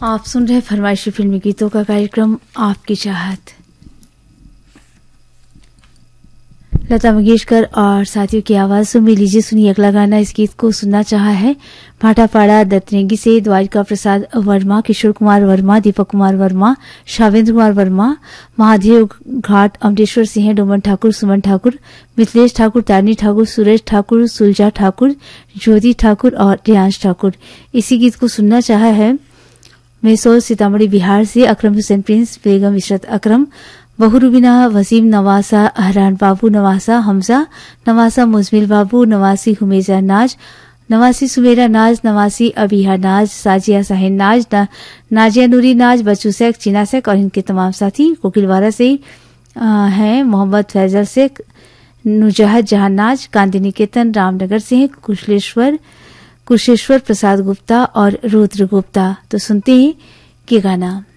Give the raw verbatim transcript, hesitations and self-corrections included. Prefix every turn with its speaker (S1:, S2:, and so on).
S1: आप सुन रहे फरमाइशी फिल्मी गीतों का कार्यक्रम आपकी चाहत। लता मंगेशकर और साथियों की आवाज में लीजिए सुनिए अगला गाना। इस गीत को सुनना चाहा है भाटापाड़ा दत्तनेगी से द्वारिका प्रसाद वर्मा, किशोर कुमार वर्मा, दीपक कुमार वर्मा, शावेंद्र कुमार वर्मा, महादेव घाट, अमरेश्वर सिंह, डोमन ठाकुर, सुमन ठाकुर, मिथिलेश ठाकुर, तारनी ठाकुर, सुरेश ठाकुर, सुलजा ठाकुर, ज्योति ठाकुर और रियांश ठाकुर। इसी गीत को सुनना चाहा है मैसूर सीतामढ़ी बिहार से अकरम हुसैन प्रिंस, बेगम इशरत अकरम, बहुरुबिना वसीम नवासा, हरान बाबू नवासा, हमजा नवासा, मुजमिल बाबू नवासी, हुमेजा नाज नवासी, सुमेरा नाज नवासी, अबीहा नाज, साजिया साहिन नाज, ना, नाजिया नूरी नाज, बच्चू शेख, चीना शेख और इनके तमाम साथी। कोकिलवाड़ा से हैं मोहम्मद फैजल शेख, नुजहत जहां नाज, कांति निकेतन रामनगर से हैं कुशलेश्वर कुशेश्वर प्रसाद गुप्ता और रुद्र गुप्ता। तो सुनते हैं ये गाना।